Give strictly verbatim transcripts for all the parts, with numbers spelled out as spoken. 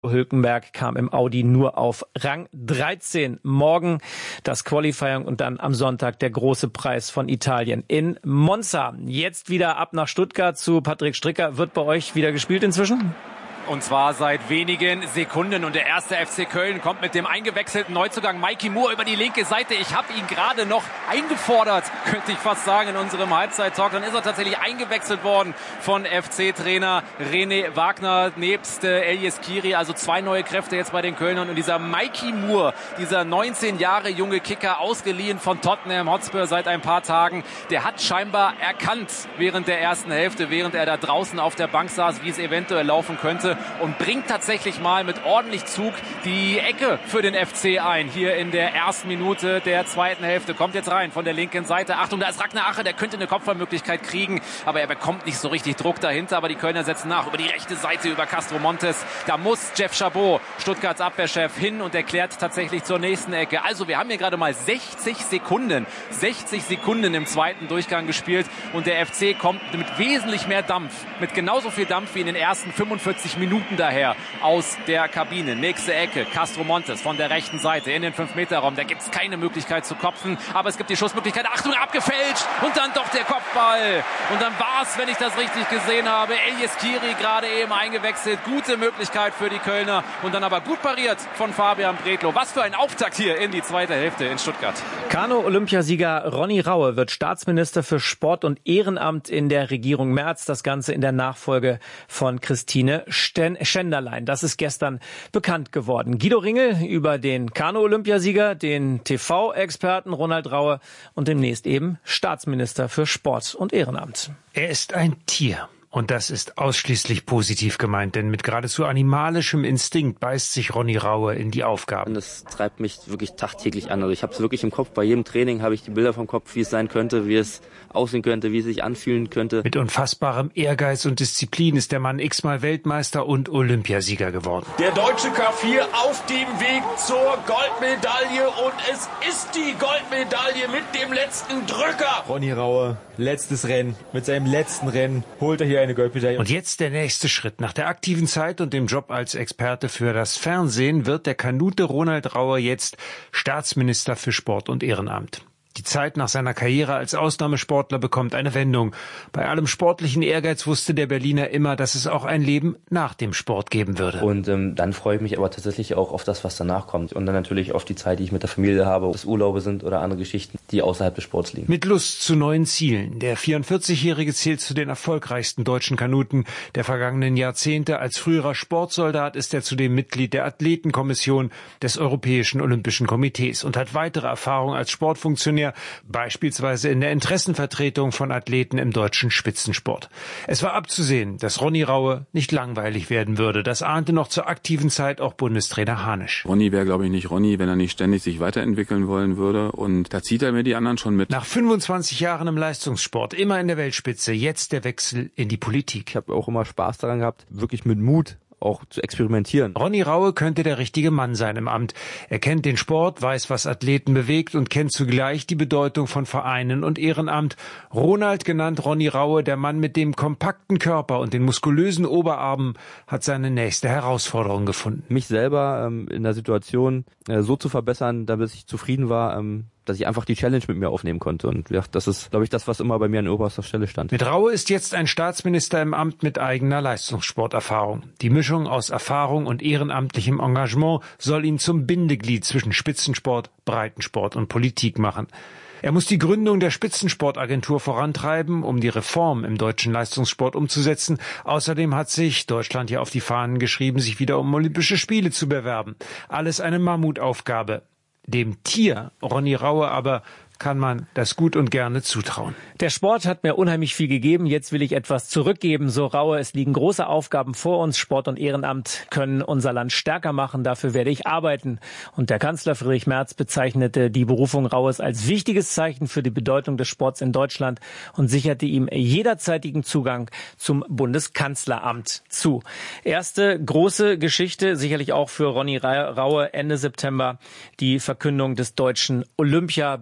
Hülkenberg kam im Audi nur auf Rang dreizehn. Morgen das Qualifying und dann am Sonntag der große Preis von Italien in Monza. Jetzt wieder ab nach Stuttgart zu Patrick Stricker. Wird bei euch wieder gespielt inzwischen? Und zwar seit wenigen Sekunden. Und der erste F C Köln kommt mit dem eingewechselten Neuzugang Mikey Moore über die linke Seite. Ich habe ihn gerade noch eingefordert, könnte ich fast sagen, in unserem Halbzeit-Talk. Dann ist er tatsächlich eingewechselt worden von F C-Trainer René Wagner nebst äh, Elias Kiri. Also zwei neue Kräfte jetzt bei den Kölnern. Und dieser Mikey Moore, dieser neunzehn Jahre junge Kicker, ausgeliehen von Tottenham Hotspur seit ein paar Tagen, der hat scheinbar erkannt während der ersten Hälfte, während er da draußen auf der Bank saß, wie es eventuell laufen könnte. Und bringt tatsächlich mal mit ordentlich Zug die Ecke für den F C ein. Hier in der ersten Minute der zweiten Hälfte. Kommt jetzt rein von der linken Seite. Achtung, da ist Ragnar Ache, der könnte eine Kopfballmöglichkeit kriegen. Aber er bekommt nicht so richtig Druck dahinter. Aber die Kölner setzen nach über die rechte Seite, über Castro Montes. Da muss Jeff Chabot, Stuttgarts Abwehrchef, hin und erklärt tatsächlich zur nächsten Ecke. Also wir haben hier gerade mal sechzig Sekunden. sechzig Sekunden im zweiten Durchgang gespielt. Und der F C kommt mit wesentlich mehr Dampf. Mit genauso viel Dampf wie in den ersten fünfundvierzig Minuten daher aus der Kabine. Nächste Ecke, Castro Montes von der rechten Seite in den fünf Meter Raum. Da gibt es keine Möglichkeit zu kopfen, aber es gibt die Schussmöglichkeit. Achtung, abgefälscht und dann doch der Kopfball. Und dann war es, wenn ich das richtig gesehen habe, Elias Kiri gerade eben eingewechselt. Gute Möglichkeit für die Kölner und dann aber gut pariert von Fabian Bredlow. Was für ein Auftakt hier in die zweite Hälfte in Stuttgart. Kanu-Olympiasieger Ronny Raue wird Staatsminister für Sport und Ehrenamt in der Regierung Merz. Das Ganze in der Nachfolge von Christine Sten Schenderlein. Das ist gestern bekannt geworden. Guido Ringel über den Kanu-Olympiasieger, den T V-Experten Ronald Raue und demnächst eben Staatsminister für Sport und Ehrenamt. Er ist ein Tier. Und das ist ausschließlich positiv gemeint, denn mit geradezu animalischem Instinkt beißt sich Ronny Raue in die Aufgaben. Das treibt mich wirklich tagtäglich an. Also ich habe es wirklich im Kopf. Bei jedem Training habe ich die Bilder vom Kopf, wie es sein könnte, wie es aussehen könnte, wie es sich anfühlen könnte. Mit unfassbarem Ehrgeiz und Disziplin ist der Mann x-mal Weltmeister und Olympiasieger geworden. Der deutsche K vier auf dem Weg zur Goldmedaille und es ist die Goldmedaille mit dem letzten Drücker. Ronny Raue, letztes Rennen. Mit seinem letzten Rennen holt er hier eine Goldmedaille. Und jetzt der nächste Schritt. Nach der aktiven Zeit und dem Job als Experte für das Fernsehen wird der Kanute Ronald Raue jetzt Staatsminister für Sport und Ehrenamt. Die Zeit nach seiner Karriere als Ausnahmesportler bekommt eine Wendung. Bei allem sportlichen Ehrgeiz wusste der Berliner immer, dass es auch ein Leben nach dem Sport geben würde. Und ähm, dann freue ich mich aber tatsächlich auch auf das, was danach kommt. Und dann natürlich auf die Zeit, die ich mit der Familie habe, ob es Urlaube sind oder andere Geschichten, die außerhalb des Sports liegen. Mit Lust zu neuen Zielen. Der vierundvierzigjährige zählt zu den erfolgreichsten deutschen Kanuten der vergangenen Jahrzehnte. Als früherer Sportsoldat ist er zudem Mitglied der Athletenkommission des Europäischen Olympischen Komitees und hat weitere Erfahrung als Sportfunktionär, beispielsweise in der Interessenvertretung von Athleten im deutschen Spitzensport. Es war abzusehen, dass Ronny Raue nicht langweilig werden würde. Das ahnte noch zur aktiven Zeit auch Bundestrainer Hanisch. Ronny wäre, glaube ich, nicht Ronny, wenn er nicht ständig sich weiterentwickeln wollen würde. Und da zieht er mir die anderen schon mit. Nach fünfundzwanzig Jahren im Leistungssport, immer in der Weltspitze, jetzt der Wechsel in die Politik. Ich habe auch immer Spaß daran gehabt, wirklich mit Mut auch zu experimentieren. Ronny Raue könnte der richtige Mann sein im Amt. Er kennt den Sport, weiß, was Athleten bewegt und kennt zugleich die Bedeutung von Vereinen und Ehrenamt. Ronald, genannt Ronny Raue, der Mann mit dem kompakten Körper und den muskulösen Oberarmen, hat seine nächste Herausforderung gefunden. Mich selber ähm, in der Situation äh, so zu verbessern, damit ich zufrieden war, ähm, dass ich einfach die Challenge mit mir aufnehmen konnte. Und ja, das ist, glaube ich, das, was immer bei mir an oberster Stelle stand. Mit Raue ist jetzt ein Staatsminister im Amt mit eigener Leistungssporterfahrung. Die Mischung aus Erfahrung und ehrenamtlichem Engagement soll ihn zum Bindeglied zwischen Spitzensport, Breitensport und Politik machen. Er muss die Gründung der Spitzensportagentur vorantreiben, um die Reform im deutschen Leistungssport umzusetzen. Außerdem hat sich Deutschland ja auf die Fahnen geschrieben, sich wieder um Olympische Spiele zu bewerben. Alles eine Mammutaufgabe. Dem Tier Ronny Raue aber kann man das gut und gerne zutrauen. Der Sport hat mir unheimlich viel gegeben. Jetzt will ich etwas zurückgeben. So Raue, es liegen große Aufgaben vor uns. Sport und Ehrenamt können unser Land stärker machen. Dafür werde ich arbeiten. Und der Kanzler Friedrich Merz bezeichnete die Berufung Raues als wichtiges Zeichen für die Bedeutung des Sports in Deutschland und sicherte ihm jederzeitigen Zugang zum Bundeskanzleramt zu. Erste große Geschichte, sicherlich auch für Ronny Raue, Ende September die Verkündung des deutschen Olympiabewerbers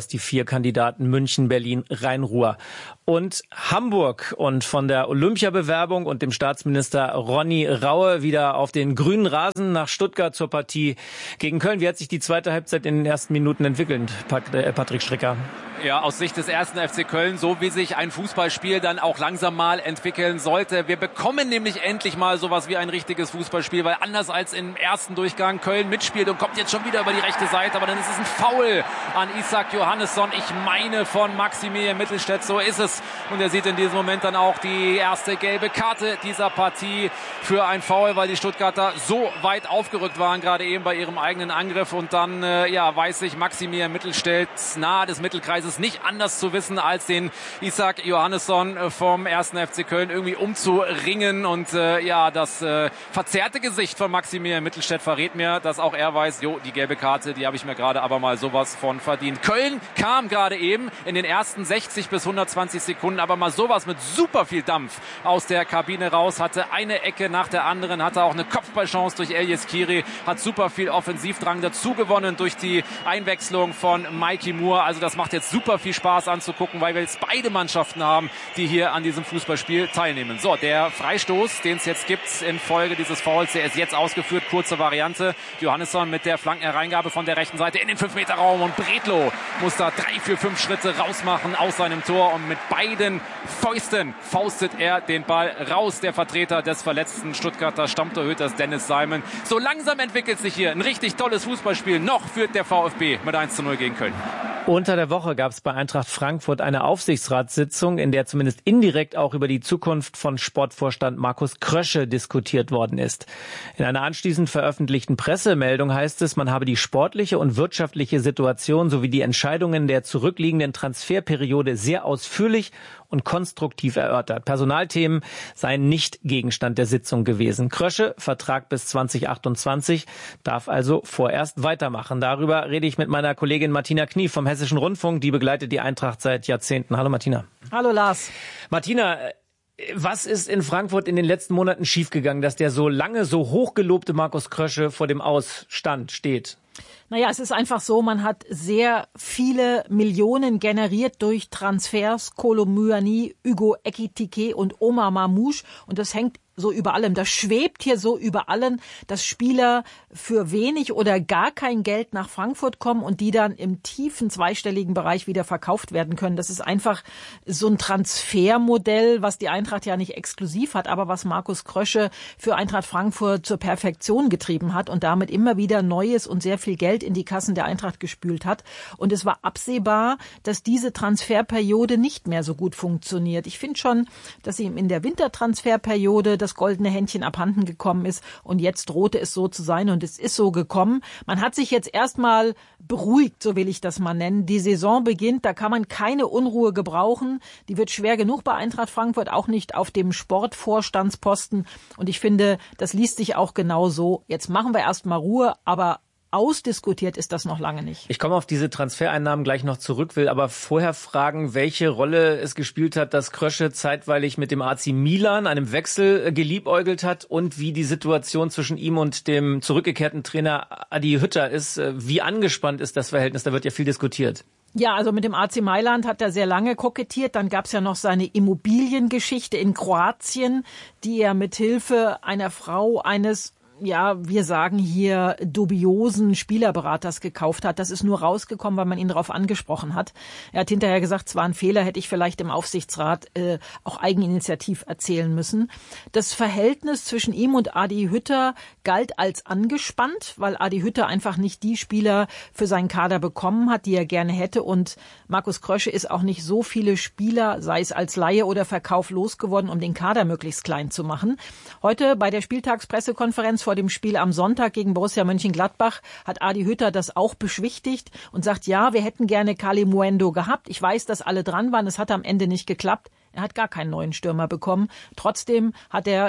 was die vier Kandidaten München, Berlin, Rhein-Ruhr und Hamburg. Und von der Olympiabewerbung und dem Staatsminister Ronny Raue wieder auf den grünen Rasen nach Stuttgart zur Partie gegen Köln. Wie hat sich die zweite Halbzeit in den ersten Minuten entwickelt, Patrick Stricker? Ja, aus Sicht des ersten F C Köln, so wie sich ein Fußballspiel dann auch langsam mal entwickeln sollte. Wir bekommen nämlich endlich mal sowas wie ein richtiges Fußballspiel, weil anders als im ersten Durchgang Köln mitspielt und kommt jetzt schon wieder über die rechte Seite, aber dann ist es ein Foul an Isak Johannesson. Ich meine von Maximilian Mittelstädt, so ist es. Und er sieht in diesem Moment dann auch die erste gelbe Karte dieser Partie für ein Foul, weil die Stuttgarter so weit aufgerückt waren, gerade eben bei ihrem eigenen Angriff. Und dann, äh, ja, weiß sich Maximilian Mittelstädt nahe des Mittelkreises nicht anders zu wissen, als den Isak Johannesson vom ersten F C Köln irgendwie umzuringen. Und äh, ja, das äh, verzerrte Gesicht von Maximilian Mittelstädt verrät mir, dass auch er weiß, jo, die gelbe Karte, die habe ich mir gerade aber mal sowas von verdient. Köln kam gerade eben in den ersten sechzig bis hundertzwanzig Sekunden aber mal sowas mit super viel Dampf aus der Kabine raus, hatte eine Ecke nach der anderen, hatte auch eine Kopfballchance durch Elias Kiri, hat super viel Offensivdrang dazu gewonnen durch die Einwechslung von Mikey Moore. Also das macht jetzt super viel Spaß anzugucken, weil wir jetzt beide Mannschaften haben, die hier an diesem Fußballspiel teilnehmen. So, der Freistoß, den es jetzt gibt infolge dieses Fouls, der ist jetzt ausgeführt, kurze Variante. Johannesson mit der Flankenhereingabe von der rechten Seite in den fünf Meter Raum und Bredlow muss da drei, vier, fünf Schritte rausmachen aus seinem Tor und mit beiden Fäusten faustet er den Ball raus. Der Vertreter des verletzten Stuttgarter Stammtorhüters Dennis Simon. So langsam entwickelt sich hier ein richtig tolles Fußballspiel. Noch führt der VfB mit eins zu null gegen Köln. Unter der Woche gab es bei Eintracht Frankfurt eine Aufsichtsratssitzung, in der zumindest indirekt auch über die Zukunft von Sportvorstand Markus Krösche diskutiert worden ist. In einer anschließend veröffentlichten Pressemeldung heißt es, man habe die sportliche und wirtschaftliche Situation sowie die Entscheidungen der zurückliegenden Transferperiode sehr ausführlich und konstruktiv erörtert. Personalthemen seien nicht Gegenstand der Sitzung gewesen. Krösche, Vertrag bis zwanzig achtundzwanzig, darf also vorerst weitermachen. Darüber rede ich mit meiner Kollegin Martina Knie vom Hessischen Rundfunk. Die begleitet die Eintracht seit Jahrzehnten. Hallo Martina. Hallo Lars. Martina, was ist in Frankfurt in den letzten Monaten schiefgegangen, dass der so lange, so hochgelobte Markus Krösche vor dem Ausstand steht? Naja, es ist einfach so, man hat sehr viele Millionen generiert durch Transfers, Kolo Muani, Hugo Ekitike und Omar Mamouche. Und das hängt so über allem. Das schwebt hier so über allem, dass Spieler für wenig oder gar kein Geld nach Frankfurt kommen und die dann im tiefen zweistelligen Bereich wieder verkauft werden können. Das ist einfach so ein Transfermodell, was die Eintracht ja nicht exklusiv hat, aber was Markus Krösche für Eintracht Frankfurt zur Perfektion getrieben hat und damit immer wieder neues und sehr viel Geld in die Kassen der Eintracht gespült hat. Und es war absehbar, dass diese Transferperiode nicht mehr so gut funktioniert. Ich finde schon, dass ihm in der Wintertransferperiode das goldene Händchen abhanden gekommen ist und jetzt drohte es so zu sein und es ist so gekommen. Man hat sich jetzt erstmal beruhigt, so will ich das mal nennen. Die Saison beginnt, da kann man keine Unruhe gebrauchen. Die wird schwer genug bei Eintracht Frankfurt, auch nicht auf dem Sportvorstandsposten und ich finde, das liest sich auch genau so. Jetzt machen wir erstmal Ruhe, aber ausdiskutiert ist das noch lange nicht. Ich komme auf diese Transfereinnahmen gleich noch zurück, will aber vorher fragen, welche Rolle es gespielt hat, dass Krösche zeitweilig mit dem A C Milan, einem Wechsel, geliebäugelt hat und wie die Situation zwischen ihm und dem zurückgekehrten Trainer Adi Hütter ist. Wie angespannt ist das Verhältnis? Da wird ja viel diskutiert. Ja, also mit dem A C Mailand hat er sehr lange kokettiert. Dann gab's ja noch seine Immobiliengeschichte in Kroatien, die er mit Hilfe einer Frau eines ja, wir sagen hier dubiosen Spielerberaters gekauft hat. Das ist nur rausgekommen, weil man ihn darauf angesprochen hat. Er hat hinterher gesagt, es war ein Fehler, hätte ich vielleicht im Aufsichtsrat äh, auch eigeninitiativ erzählen müssen. Das Verhältnis zwischen ihm und Adi Hütter galt als angespannt, weil Adi Hütter einfach nicht die Spieler für seinen Kader bekommen hat, die er gerne hätte. Und Markus Krösche ist auch nicht so viele Spieler, sei es als Leihe oder Verkauf, losgeworden, um den Kader möglichst klein zu machen. Heute bei der Spieltagspressekonferenz vor dem Spiel am Sonntag gegen Borussia Mönchengladbach hat Adi Hütter das auch beschwichtigt und sagt, ja, wir hätten gerne Kalimuendo gehabt. Ich weiß, dass alle dran waren. Es hat am Ende nicht geklappt. Er hat gar keinen neuen Stürmer bekommen. Trotzdem hat er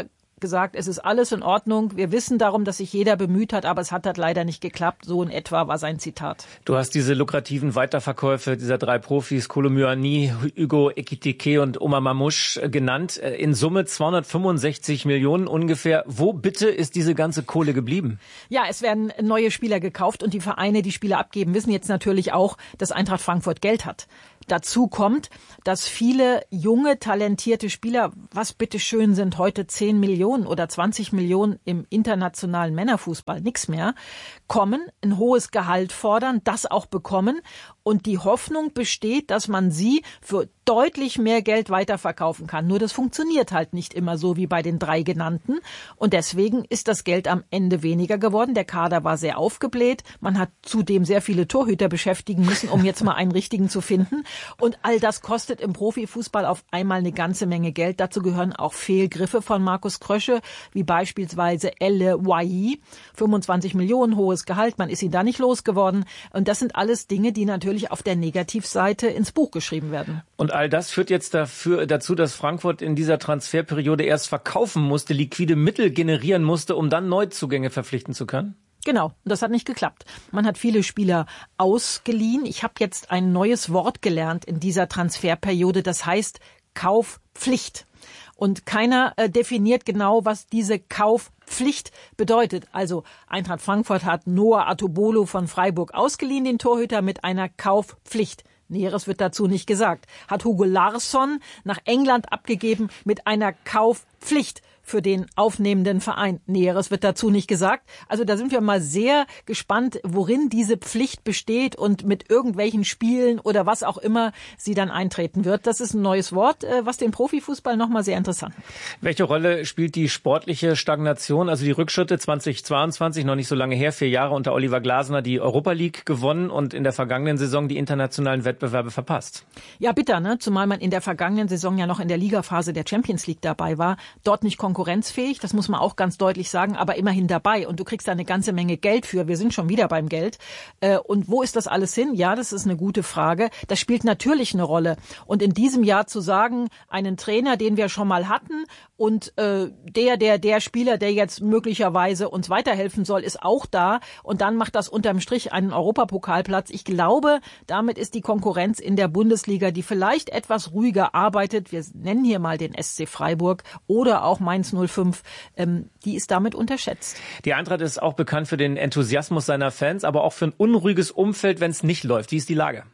gesagt, es ist alles in Ordnung. Wir wissen darum, dass sich jeder bemüht hat, aber es hat halt leider nicht geklappt. So in etwa war sein Zitat. Du hast diese lukrativen Weiterverkäufe dieser drei Profis, Kolo Muani, Ugo Ekitike und Omar Mamouche, genannt. In Summe zweihundertfünfundsechzig Millionen ungefähr. Wo bitte ist diese ganze Kohle geblieben? Ja, es werden neue Spieler gekauft und die Vereine, die Spieler abgeben, wissen jetzt natürlich auch, dass Eintracht Frankfurt Geld hat. Dazu kommt, dass viele junge, talentierte Spieler, was bitteschön sind heute zehn Millionen oder zwanzig Millionen im internationalen Männerfußball, nix mehr, kommen, ein hohes Gehalt fordern, das auch bekommen und die Hoffnung besteht, dass man sie für deutlich mehr Geld weiterverkaufen kann. Nur das funktioniert halt nicht immer so wie bei den drei genannten und deswegen ist das Geld am Ende weniger geworden. Der Kader war sehr aufgebläht. Man hat zudem sehr viele Torhüter beschäftigen müssen, um jetzt mal einen richtigen zu finden. Und all das kostet im Profifußball auf einmal eine ganze Menge Geld. Dazu gehören auch Fehlgriffe von Markus Krösche, wie beispielsweise Elle Wahi. fünfundzwanzig Millionen hohes Gehalt, man ist ihn da nicht losgeworden. Und das sind alles Dinge, die natürlich auf der Negativseite ins Buch geschrieben werden. Und all das führt jetzt dafür, dazu, dass Frankfurt in dieser Transferperiode erst verkaufen musste, liquide Mittel generieren musste, um dann Neuzugänge verpflichten zu können? Genau, das hat nicht geklappt. Man hat viele Spieler ausgeliehen. Ich habe jetzt ein neues Wort gelernt in dieser Transferperiode, das heißt Kaufpflicht. Und keiner äh, definiert genau, was diese Kaufpflicht bedeutet. Also Eintracht Frankfurt hat Noah Atobolo von Freiburg ausgeliehen, den Torhüter, mit einer Kaufpflicht. Näheres wird dazu nicht gesagt. Hat Hugo Larsson nach England abgegeben mit einer Kaufpflicht für den aufnehmenden Verein. Näheres wird dazu nicht gesagt. Also da sind wir mal sehr gespannt, worin diese Pflicht besteht und mit irgendwelchen Spielen oder was auch immer sie dann eintreten wird. Das ist ein neues Wort, was den Profifußball nochmal sehr interessant macht. Welche Rolle spielt die sportliche Stagnation, also die Rückschritte zweitausendzweiundzwanzig, noch nicht so lange her, vier Jahre unter Oliver Glasner, die Europa League gewonnen und in der vergangenen Saison die internationalen Wettbewerbe verpasst? Ja, bitter, ne? Zumal man in der vergangenen Saison ja noch in der Ligaphase der Champions League dabei war. Dort nicht konkurrenzfähig, das muss man auch ganz deutlich sagen, aber immerhin dabei und du kriegst da eine ganze Menge Geld für. Wir sind schon wieder beim Geld. Und wo ist das alles hin? Ja, das ist eine gute Frage. Das spielt natürlich eine Rolle. Und in diesem Jahr zu sagen, einen Trainer, den wir schon mal hatten und äh, der, der, der Spieler, der jetzt möglicherweise uns weiterhelfen soll, ist auch da und dann macht das unterm Strich einen Europapokalplatz. Ich glaube, damit ist die Konkurrenz in der Bundesliga, die vielleicht etwas ruhiger arbeitet, wir nennen hier mal den S C Freiburg oder auch Mainz null fünf, ähm, die ist damit unterschätzt. Die Eintracht ist auch bekannt für den Enthusiasmus seiner Fans, aber auch für ein unruhiges Umfeld, wenn es nicht läuft. Wie ist die Lage?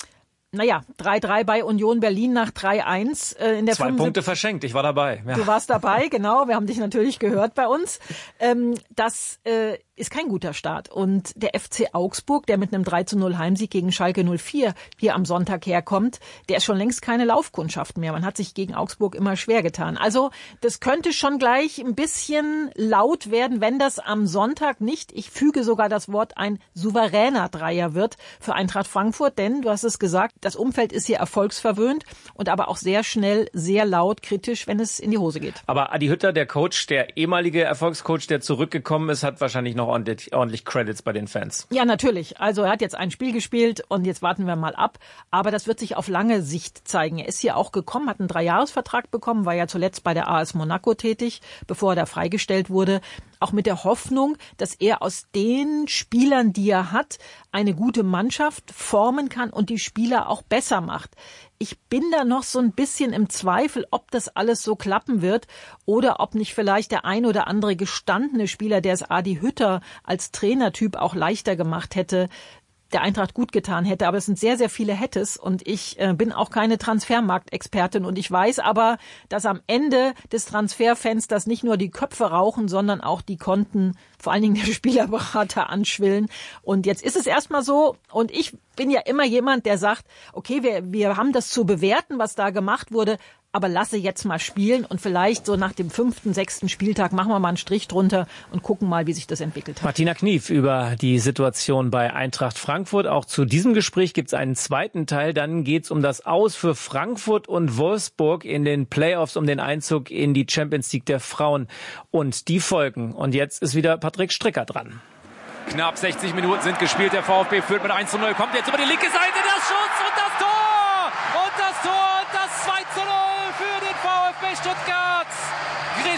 Naja, drei drei bei Union Berlin nach drei eins. Äh, in der Zwei Punkte verschenkt, ich war dabei. Ja. Du warst dabei, genau, wir haben dich natürlich gehört bei uns. Ähm, das äh, ist kein guter Start. Und der F C Augsburg, der mit einem drei zu null Heimsieg gegen Schalke null vier hier am Sonntag herkommt, der ist schon längst keine Laufkundschaft mehr. Man hat sich gegen Augsburg immer schwer getan. Also das könnte schon gleich ein bisschen laut werden, wenn das am Sonntag nicht, ich füge sogar das Wort, ein souveräner Dreier wird für Eintracht Frankfurt. Denn, du hast es gesagt, das Umfeld ist hier erfolgsverwöhnt und aber auch sehr schnell, sehr laut, kritisch, wenn es in die Hose geht. Aber Adi Hütter, der Coach, der ehemalige Erfolgscoach, der zurückgekommen ist, hat wahrscheinlich noch ordentlich, ordentlich Credits bei den Fans. Ja, natürlich. Also er hat jetzt ein Spiel gespielt und jetzt warten wir mal ab. Aber das wird sich auf lange Sicht zeigen. Er ist hier auch gekommen, hat einen Dreijahresvertrag bekommen, war ja zuletzt bei der A S Monaco tätig, bevor er da freigestellt wurde. Auch mit der Hoffnung, dass er aus den Spielern, die er hat, eine gute Mannschaft formen kann und die Spieler auch besser macht. Ich bin da noch so ein bisschen im Zweifel, ob das alles so klappen wird oder ob nicht vielleicht der ein oder andere gestandene Spieler, der es Adi Hütter als Trainertyp auch leichter gemacht hätte, der Eintracht gut getan hätte. Aber es sind sehr, sehr viele Hättes und ich äh, bin auch keine Transfermarktexpertin und ich weiß aber, dass am Ende des Transferfensters nicht nur die Köpfe rauchen, sondern auch die Konten, vor allen Dingen der Spielerberater, anschwillen. Und jetzt ist es erstmal so und ich bin ja immer jemand, der sagt, okay, wir, wir haben das zu bewerten, was da gemacht wurde, aber lasse jetzt mal spielen und vielleicht so nach dem fünften, sechsten Spieltag machen wir mal einen Strich drunter und gucken mal, wie sich das entwickelt hat. Martina Knief über die Situation bei Eintracht Frankfurt. Auch zu diesem Gespräch gibt es einen zweiten Teil. Dann geht es um das Aus für Frankfurt und Wolfsburg in den Playoffs, um den Einzug in die Champions League der Frauen und die Folgen. Und jetzt ist wieder Patrick Stricker dran. Knapp sechzig Minuten sind gespielt. Der VfB führt mit eins zu null. Kommt jetzt über die linke Seite. Das Schuss und das Tor! Und das Tor und das zwei zu null für den VfB Stuttgart.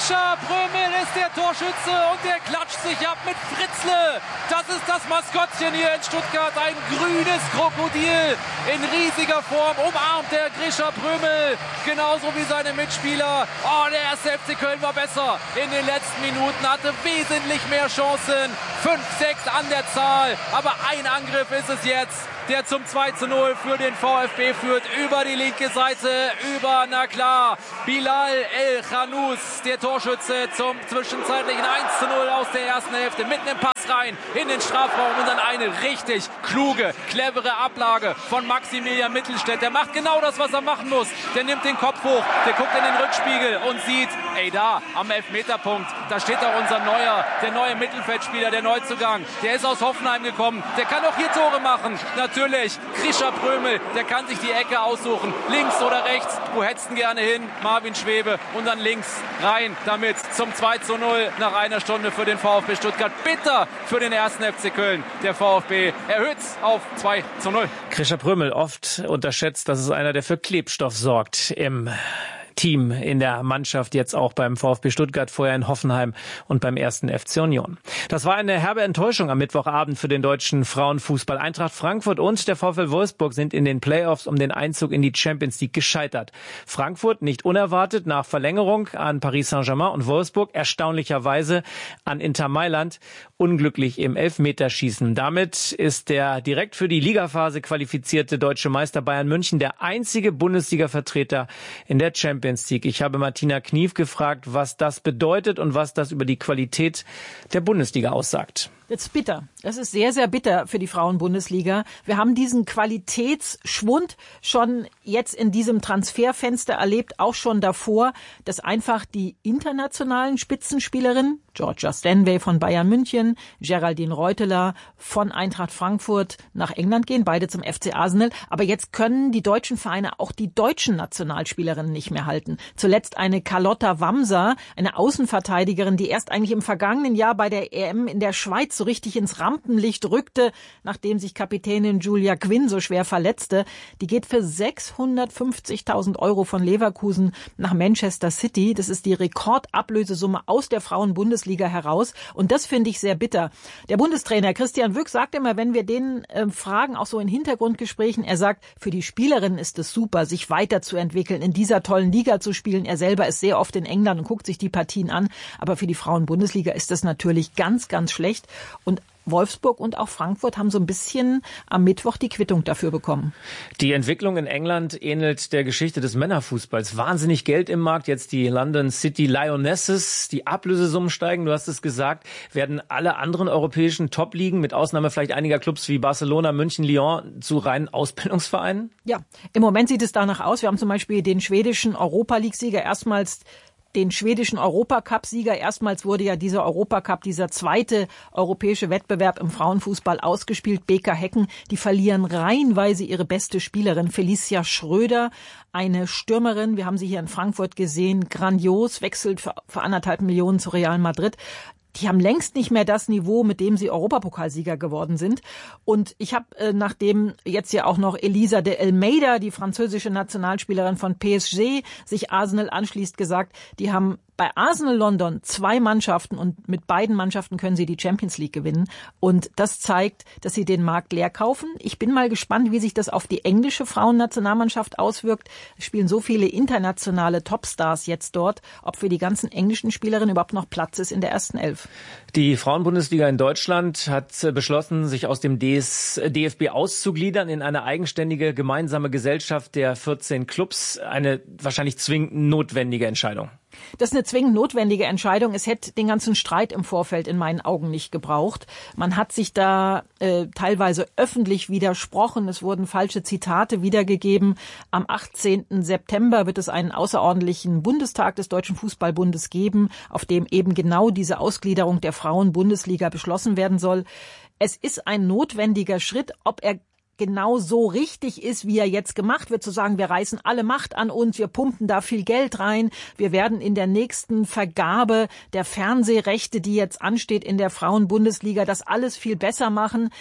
Grisha Prömel ist der Torschütze und der klatscht sich ab mit Fritzle. Das ist das Maskottchen hier in Stuttgart. Ein grünes Krokodil in riesiger Form. Umarmt der Grisha Prömel. Genauso wie seine Mitspieler. Oh, der erste F C Köln war besser. In den letzten Minuten hatte wesentlich mehr Chancen. fünf, sechs an der Zahl. Aber ein Angriff ist es jetzt, der zum zwei zu null für den VfB führt. Über die linke Seite, über, na klar, Bilal El Khanous, der Torschütze zum zwischenzeitlichen eins zu null aus der ersten Hälfte. Mitten im Pass rein in den Strafraum und dann eine richtig kluge, clevere Ablage von Maximilian Mittelstädt. Der macht genau das, was er machen muss. Der nimmt den Kopf hoch, der guckt in den Rückspiegel und sieht, ey, da am Elfmeterpunkt, da steht doch unser neuer, der neue Mittelfeldspieler, der Neuzugang. Der ist aus Hoffenheim gekommen. Der kann auch hier Tore machen. Natürlich, Grisha Prömel, der kann sich die Ecke aussuchen. Links oder rechts, wo hättest du gerne hin? Marvin Schwebe und dann links rein damit zum zwei zu null nach einer Stunde für den VfB Stuttgart. Bitter für den ersten F C Köln. Der VfB erhöht auf zwei zu null. Grisha Prömel, oft unterschätzt, das ist einer, der für Klebstoff sorgt im Team, in der Mannschaft, jetzt auch beim VfB Stuttgart, vorher in Hoffenheim und beim ersten F C Union. Das war eine herbe Enttäuschung am Mittwochabend für den deutschen Frauenfußball. Eintracht Frankfurt und der VfL Wolfsburg sind in den Playoffs um den Einzug in die Champions League gescheitert. Frankfurt nicht unerwartet nach Verlängerung an Paris Saint-Germain und Wolfsburg erstaunlicherweise an Inter Mailand, unglücklich im Elfmeterschießen. Damit ist der direkt für die Ligaphase qualifizierte deutsche Meister Bayern München der einzige Bundesliga-Vertreter in der Champions League. Ich habe Martina Knief gefragt, was das bedeutet und was das über die Qualität der Bundesliga aussagt. Das ist bitter. Das ist sehr, sehr bitter für die Frauen-Bundesliga. Wir haben diesen Qualitätsschwund schon jetzt in diesem Transferfenster erlebt, auch schon davor, dass einfach die internationalen Spitzenspielerinnen, Georgia Stanway von Bayern München, Geraldine Reuteler von Eintracht Frankfurt nach England gehen, beide zum F C Arsenal. Aber jetzt können die deutschen Vereine auch die deutschen Nationalspielerinnen nicht mehr halten. Zuletzt eine Carlotta Wamser, eine Außenverteidigerin, die erst eigentlich im vergangenen Jahr bei der E M in der Schweiz so richtig ins Rampenlicht rückte, nachdem sich Kapitänin Julia Quinn so schwer verletzte. Die geht für sechshundertfünfzigtausend Euro von Leverkusen nach Manchester City. Das ist die Rekordablösesumme aus der Frauen-Bundesliga heraus. Und das finde ich sehr bitter. Der Bundestrainer Christian Wück sagt immer, wenn wir den äh, fragen, auch so in Hintergrundgesprächen, er sagt, für die Spielerinnen ist es super, sich weiterzuentwickeln, in dieser tollen Liga zu spielen. Er selber ist sehr oft in England und guckt sich die Partien an. Aber für die Frauen-Bundesliga ist das natürlich ganz, ganz schlecht. Und Wolfsburg und auch Frankfurt haben so ein bisschen am Mittwoch die Quittung dafür bekommen. Die Entwicklung in England ähnelt der Geschichte des Männerfußballs. Wahnsinnig Geld im Markt. Jetzt die London City Lionesses. Die Ablösesummen steigen, du hast es gesagt. Werden alle anderen europäischen Top-Ligen, mit Ausnahme vielleicht einiger Clubs wie Barcelona, München, Lyon, zu reinen Ausbildungsvereinen? Ja, im Moment sieht es danach aus. Wir haben zum Beispiel den schwedischen Europa-League-Sieger erstmals den schwedischen Europacup-Sieger. Erstmals wurde ja dieser Europacup, dieser zweite europäische Wettbewerb im Frauenfußball ausgespielt. B K Häcken, die verlieren reihenweise ihre beste Spielerin, Felicia Schröder, eine Stürmerin. Wir haben sie hier in Frankfurt gesehen, grandios, wechselt für, für anderthalb Millionen zu Real Madrid. Die haben längst nicht mehr das Niveau, mit dem sie Europapokalsieger geworden sind. Und ich habe, äh, nachdem jetzt ja auch noch Elisa de Almeida, die französische Nationalspielerin von P S G, sich Arsenal anschließt, gesagt, die haben bei Arsenal London zwei Mannschaften und mit beiden Mannschaften können sie die Champions League gewinnen. Und das zeigt, dass sie den Markt leer kaufen. Ich bin mal gespannt, wie sich das auf die englische Frauennationalmannschaft auswirkt. Es spielen so viele internationale Topstars jetzt dort, ob für die ganzen englischen Spielerinnen überhaupt noch Platz ist in der ersten Elf. Die Frauenbundesliga in Deutschland hat beschlossen, sich aus dem D F B auszugliedern in eine eigenständige gemeinsame Gesellschaft der vierzehn Clubs. Eine wahrscheinlich zwingend notwendige Entscheidung. Das ist eine zwingend notwendige Entscheidung. Es hätte den ganzen Streit im Vorfeld in meinen Augen nicht gebraucht. Man hat sich da äh, teilweise öffentlich widersprochen. Es wurden falsche Zitate wiedergegeben. Am achtzehnten September wird es einen außerordentlichen Bundestag des Deutschen Fußballbundes geben, auf dem eben genau diese Ausgliederung der Frauen-Bundesliga beschlossen werden soll. Es ist ein notwendiger Schritt. Ob er genau so richtig ist, wie er jetzt gemacht wird, zu sagen, wir reißen alle Macht an uns, wir pumpen da viel Geld rein, wir werden in der nächsten Vergabe der Fernsehrechte, die jetzt ansteht in der Frauen-Bundesliga, das alles viel besser machen.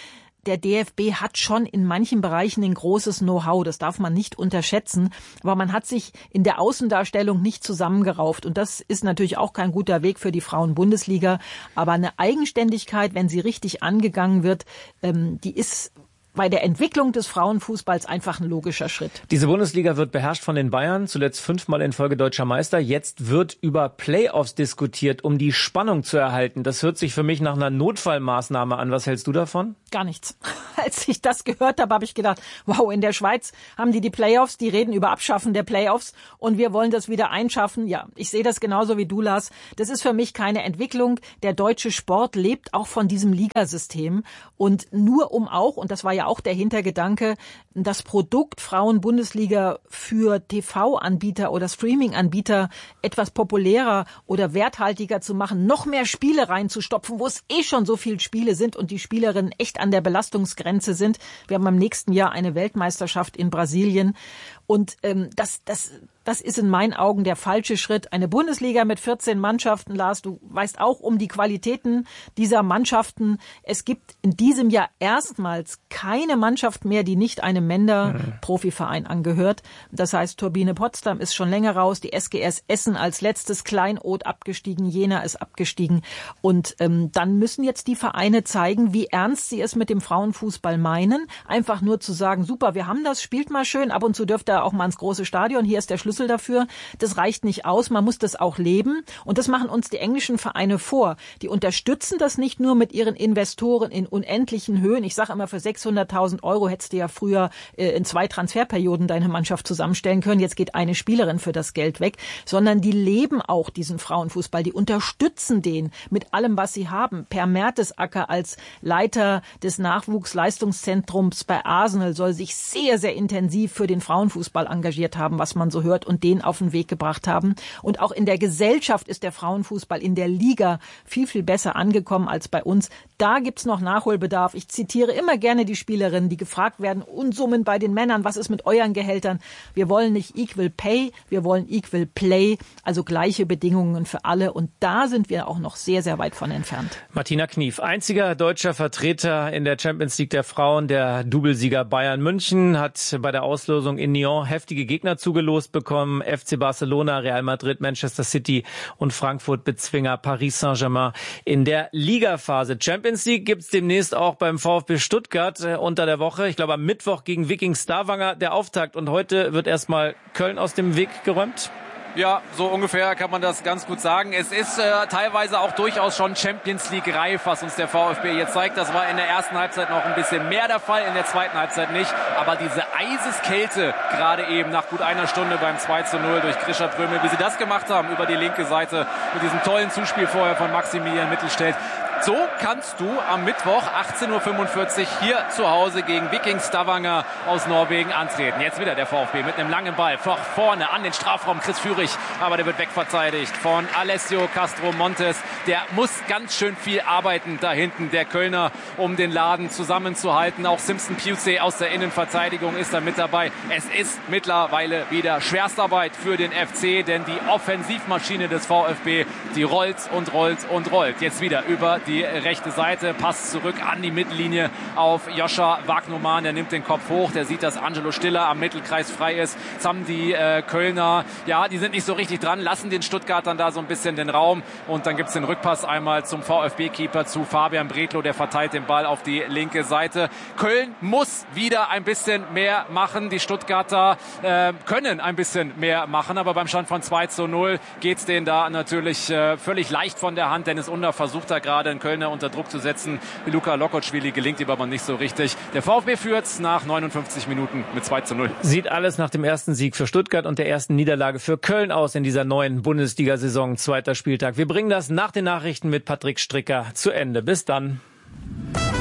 der D F B hat schon in manchen Bereichen ein großes Know-how, das darf man nicht unterschätzen, aber man hat sich in der Außendarstellung nicht zusammengerauft und das ist natürlich auch kein guter Weg für die Frauen-Bundesliga, aber eine Eigenständigkeit, wenn sie richtig angegangen wird, ähm, die ist bei der Entwicklung des Frauenfußballs einfach ein logischer Schritt. Diese Bundesliga wird beherrscht von den Bayern, zuletzt fünfmal in Folge deutscher Meister. Jetzt wird über Playoffs diskutiert, um die Spannung zu erhalten. Das hört sich für mich nach einer Notfallmaßnahme an. Was hältst du davon? Gar nichts. Als ich das gehört habe, habe ich gedacht, wow, in der Schweiz haben die die Playoffs, die reden über Abschaffen der Playoffs und wir wollen das wieder einschaffen. Ja, ich sehe das genauso wie du, Lars. Das ist für mich keine Entwicklung. Der deutsche Sport lebt auch von diesem Ligasystem und nur um auch, und das war ja auch der Hintergedanke, das Produkt Frauen-Bundesliga für T V-Anbieter oder Streaming-Anbieter etwas populärer oder werthaltiger zu machen, noch mehr Spiele reinzustopfen, wo es eh schon so viele Spiele sind und die Spielerinnen echt an der Belastungsgrenze sind. Wir haben im nächsten Jahr eine Weltmeisterschaft in Brasilien und ähm, das, das, das ist in meinen Augen der falsche Schritt. Eine Bundesliga mit vierzehn Mannschaften, Lars, du weißt auch um die Qualitäten dieser Mannschaften. Es gibt in diesem Jahr erstmals keine Mannschaft mehr, die nicht einem Männer-Profiverein angehört. Das heißt, Turbine Potsdam ist schon länger raus, die S G S Essen als letztes, Kleinod abgestiegen, Jena ist abgestiegen. Und ähm, dann müssen jetzt die Vereine zeigen, wie ernst sie es mit dem Frauenfußball meinen. Einfach nur zu sagen, super, wir haben das, spielt mal schön, ab und zu dürft ihr auch mal ins große Stadion, hier ist der Schlüssel dafür. Das reicht nicht aus, man muss das auch leben. Und das machen uns die englischen Vereine vor. Die unterstützen das nicht nur mit ihren Investoren in unendlichen Höhen. Ich sage immer, für sechshunderttausend Euro hättest du ja früher äh, in zwei Transferperioden deine Mannschaft zusammenstellen können. Jetzt geht eine Spielerin für das Geld weg. Sondern die leben auch diesen Frauenfußball. Die unterstützen den mit allem, was sie haben. Per Mertesacker als Leiter des Nachwuchsleistungszentrums bei Arsenal soll sich sehr, sehr intensiv für den Frauenfußball engagiert haben, was man so hört, und den auf den Weg gebracht haben. Und auch in der Gesellschaft ist der Frauenfußball in der Liga viel, viel besser angekommen als bei uns. Da gibt's noch Nachholbedarf. Ich zitiere immer gerne die Spielerinnen, die gefragt werden, Unsummen bei den Männern, was ist mit euren Gehältern? Wir wollen nicht Equal Pay, wir wollen Equal Play, also gleiche Bedingungen für alle. Und da sind wir auch noch sehr, sehr weit von entfernt. Martina Knief, einziger deutscher Vertreter in der Champions League der Frauen. Der Doublesieger Bayern München hat bei der Auslosung in Nyon heftige Gegner zugelost bekommen. F C Barcelona, Real Madrid, Manchester City und Frankfurt Bezwinger Paris Saint-Germain in der Ligaphase. Champions League gibt's demnächst auch beim VfB Stuttgart äh, unter der Woche. Ich glaube am Mittwoch gegen Viking Stavanger der Auftakt. Und heute wird erstmal Köln aus dem Weg geräumt. Ja, so ungefähr kann man das ganz gut sagen. Es ist äh, teilweise auch durchaus schon Champions League reif, was uns der VfB jetzt zeigt. Das war in der ersten Halbzeit noch ein bisschen mehr der Fall, in der zweiten Halbzeit nicht. Aber diese Eiseskälte, gerade eben nach gut einer Stunde beim zwei zu null durch Grisha Prömel, wie sie das gemacht haben über die linke Seite mit diesem tollen Zuspiel vorher von Maximilian Mittelstädt. So kannst du am Mittwoch achtzehn Uhr fünfundvierzig hier zu Hause gegen Viking Stavanger aus Norwegen antreten. Jetzt wieder der VfB mit einem langen Ball vor, vorne an den Strafraum. Chris Führig, aber der wird wegverteidigt von Alessio Castro Montes. Der muss ganz schön viel arbeiten da hinten, der Kölner, um den Laden zusammenzuhalten. Auch Simpson Pusey aus der Innenverteidigung ist da mit dabei. Es ist mittlerweile wieder Schwerstarbeit für den F C, denn die Offensivmaschine des VfB, die rollt und rollt und rollt. Jetzt wieder über die Die rechte Seite, Pass zurück an die Mittellinie auf Joscha Wagnumann. Der nimmt den Kopf hoch, der sieht, dass Angelo Stiller am Mittelkreis frei ist. Jetzt haben die äh, Kölner, ja, die sind nicht so richtig dran, lassen den Stuttgartern da so ein bisschen den Raum. Und dann gibt's den Rückpass einmal zum VfB-Keeper, zu Fabian Bredlow, der verteilt den Ball auf die linke Seite. Köln muss wieder ein bisschen mehr machen. Die Stuttgarter äh, können ein bisschen mehr machen, aber beim Stand von zwei zu null geht's denen da natürlich äh, völlig leicht von der Hand. Dennis Under versucht da gerade einen Kölner unter Druck zu setzen. Luka Lokotschwili gelingt ihm aber nicht so richtig. Der VfB führt nach neunundfünfzig Minuten mit zwei zu null. Sieht alles nach dem ersten Sieg für Stuttgart und der ersten Niederlage für Köln aus in dieser neuen Bundesliga-Saison. Zweiter Spieltag. Wir bringen das nach den Nachrichten mit Patrick Stricker zu Ende. Bis dann.